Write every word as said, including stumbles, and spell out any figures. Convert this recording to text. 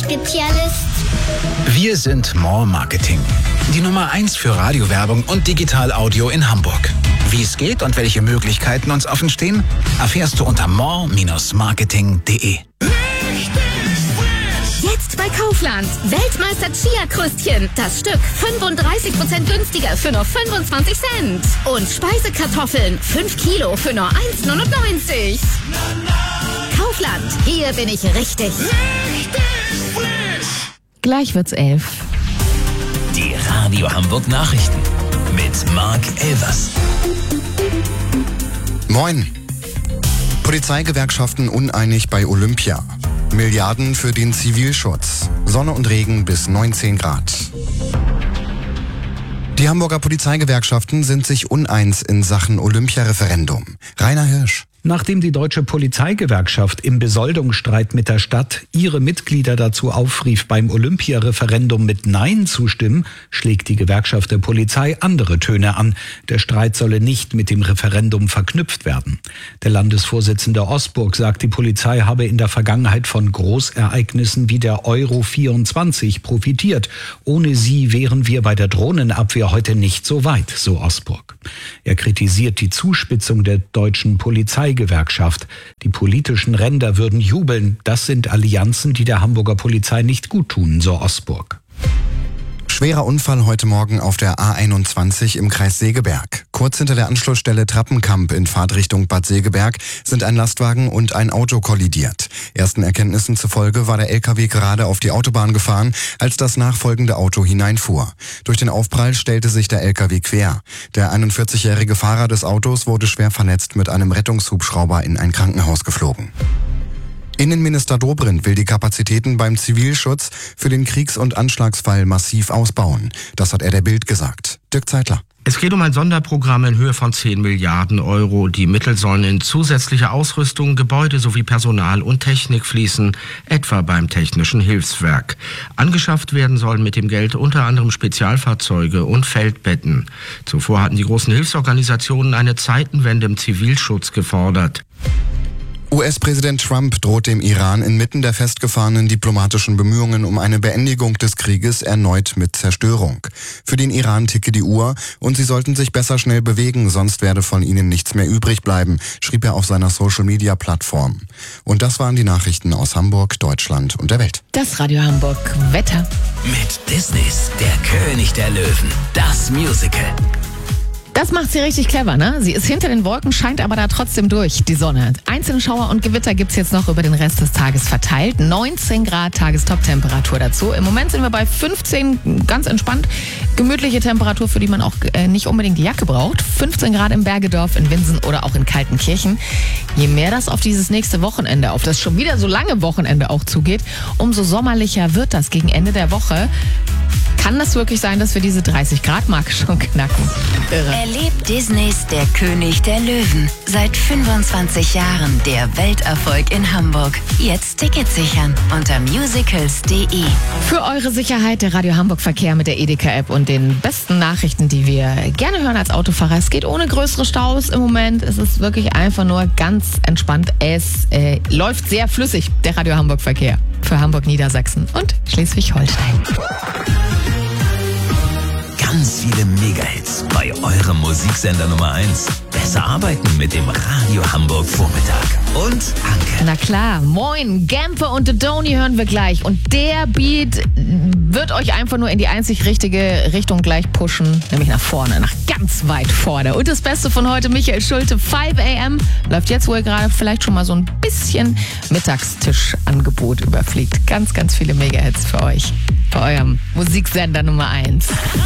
Spezialist. Wir sind More Marketing. Die Nummer eins für Radiowerbung und Digital-Audio in Hamburg. Wie es geht und welche Möglichkeiten uns offen stehen, erfährst du unter more Bindestrich marketing punkt de. Jetzt bei Kaufland. Weltmeister Chia-Krustchen. Das Stück fünfunddreißig Prozent günstiger für nur fünfundzwanzig Cent. Und Speisekartoffeln. fünf Kilo für nur eins neunundneunzig. Kaufland. Hier bin ich richtig. Gleich wird's elf. Die Radio Hamburg Nachrichten mit Marc Elvers. Moin. Polizeigewerkschaften uneinig bei Olympia. Milliarden für den Zivilschutz. Sonne und Regen bis neunzehn Grad. Die Hamburger Polizeigewerkschaften sind sich uneins in Sachen Olympia-Referendum. Rainer Hirsch. Nachdem die Deutsche Polizeigewerkschaft im Besoldungsstreit mit der Stadt ihre Mitglieder dazu aufrief, beim Olympia-Referendum mit Nein zu stimmen, schlägt die Gewerkschaft der Polizei andere Töne an. Der Streit solle nicht mit dem Referendum verknüpft werden. Der Landesvorsitzende Osburg sagt, die Polizei habe in der Vergangenheit von Großereignissen wie der Euro vierundzwanzig profitiert. Ohne sie wären wir bei der Drohnenabwehr heute nicht so weit, so Osburg. Er kritisiert die Zuspitzung der deutschen Polizeigewerkschaft. Die politischen Ränder würden jubeln. Das sind Allianzen, die der Hamburger Polizei nicht gut tun, so Osburg. Schwerer Unfall heute Morgen auf der A einundzwanzig im Kreis Segeberg. Kurz hinter der Anschlussstelle Trappenkamp in Fahrtrichtung Bad Segeberg sind ein Lastwagen und ein Auto kollidiert. Ersten Erkenntnissen zufolge war der L K W gerade auf die Autobahn gefahren, als das nachfolgende Auto hineinfuhr. Durch den Aufprall stellte sich der L K W quer. Der einundvierzigjährige Fahrer des Autos wurde schwer verletzt mit einem Rettungshubschrauber in ein Krankenhaus geflogen. Innenminister Dobrindt will die Kapazitäten beim Zivilschutz für den Kriegs- und Anschlagsfall massiv ausbauen. Das hat er der Bild gesagt. Dirk Zeitler. Es geht um ein Sonderprogramm in Höhe von zehn Milliarden Euro. Die Mittel sollen in zusätzliche Ausrüstung, Gebäude sowie Personal und Technik fließen, etwa beim Technischen Hilfswerk. Angeschafft werden sollen mit dem Geld unter anderem Spezialfahrzeuge und Feldbetten. Zuvor hatten die großen Hilfsorganisationen eine Zeitenwende im Zivilschutz gefordert. U S-Präsident Trump droht dem Iran inmitten der festgefahrenen diplomatischen Bemühungen um eine Beendigung des Krieges erneut mit Zerstörung. Für den Iran ticke die Uhr und sie sollten sich besser schnell bewegen, sonst werde von ihnen nichts mehr übrig bleiben, schrieb er auf seiner Social-Media-Plattform. Und das waren die Nachrichten aus Hamburg, Deutschland und der Welt. Das Radio Hamburg Wetter. Mit Disneys Der König der Löwen. Das Musical. Das macht sie richtig clever, ne? Sie ist hinter den Wolken, scheint aber da trotzdem durch, die Sonne. Einzelne Schauer und Gewitter gibt's jetzt noch über den Rest des Tages verteilt. neunzehn Grad Tagestop-Temperatur dazu. Im Moment sind wir bei fünfzehn, ganz entspannt. Gemütliche Temperatur, für die man auch äh, nicht unbedingt die Jacke braucht. fünfzehn Grad im Bergedorf, in Winsen oder auch in Kaltenkirchen. Je mehr das auf dieses nächste Wochenende, auf das schon wieder so lange Wochenende auch zugeht, umso sommerlicher wird das gegen Ende der Woche. Kann das wirklich sein, dass wir diese dreißig Grad Marke schon knacken? Irre. Erlebt Disneys Der König der Löwen. Seit fünfundzwanzig Jahren der Welterfolg in Hamburg. Jetzt Tickets sichern unter musicals punkt de. Für eure Sicherheit der Radio Hamburg Verkehr mit der Edeka-App und den besten Nachrichten, die wir gerne hören als Autofahrer. Es geht ohne größere Staus im Moment. Es ist wirklich einfach nur ganz entspannt. Es äh, läuft sehr flüssig, der Radio Hamburg Verkehr. Für Hamburg, Niedersachsen und Schleswig-Holstein. Ganz viele Megahits bei eurem Musiksender Nummer eins. Besser arbeiten mit dem Radio Hamburg Vormittag. Und Anke. Na klar, moin, Gamper und The Donny hören wir gleich. Und der Beat wird euch einfach nur in die einzig richtige Richtung gleich pushen. Nämlich nach vorne, nach ganz weit vorne. Und das Beste von heute, Michael Schulte, fünf a m. Läuft jetzt, wo ihr gerade vielleicht schon mal so ein bisschen Mittagstischangebot überfliegt. Ganz, ganz viele Megahits für euch. Bei eurem Musiksender Nummer eins.